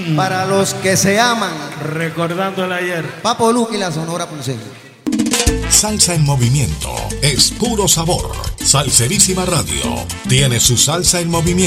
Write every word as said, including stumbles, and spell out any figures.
Para los que se aman. Recordando el ayer. Papo Luque y la Sonora Ponceña. Salsa en movimiento es puro sabor. Salserísima Radio tiene su salsa en movimiento.